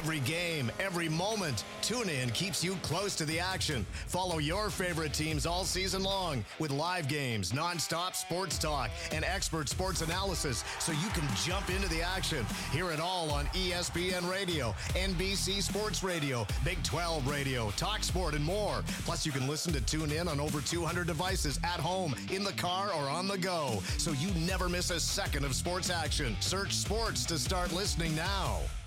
Every game, every moment, TuneIn keeps you close to the action. Follow your favorite teams all season long with live games, nonstop sports talk, and expert sports analysis so you can jump into the action. Hear it all on ESPN Radio, NBC Sports Radio, Big 12 Radio, Talk Sport, and more. Plus, you can listen to TuneIn on over 200 devices at home, in the car, or on the go, so you never miss a second of sports action. Search sports to start listening now.